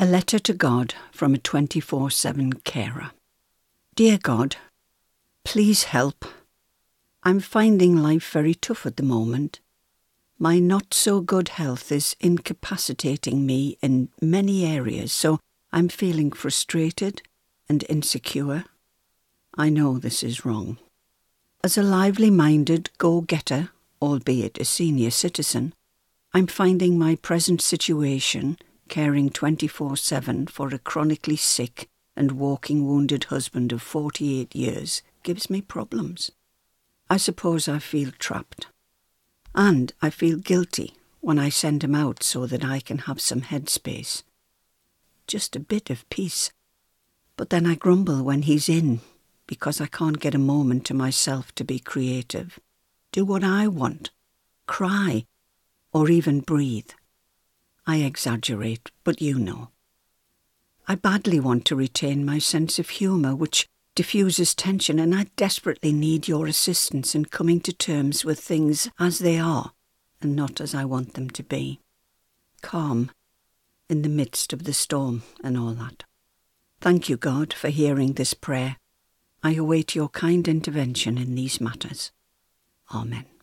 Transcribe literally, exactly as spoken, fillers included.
A letter to God from a twenty-four seven carer. Dear God, please help. I'm finding life very tough at the moment. My not-so-good health is incapacitating me in many areas, so I'm feeling frustrated and insecure. I know this is wrong. As a lively-minded go-getter, albeit a senior citizen, I'm finding my present situation, caring twenty-four seven for a chronically sick and walking wounded husband of forty-eight years, gives me problems. I suppose I feel trapped. And I feel guilty when I send him out so that I can have some headspace. Just a bit of peace. But then I grumble when he's in, because I can't get a moment to myself to be creative, do what I want, cry, or even breathe. I exaggerate, but you know. I badly want to retain my sense of humour, which diffuses tension, and I desperately need your assistance in coming to terms with things as they are, and not as I want them to be. Calm, in the midst of the storm and all that. Thank you, God, for hearing this prayer. I await your kind intervention in these matters. Amen.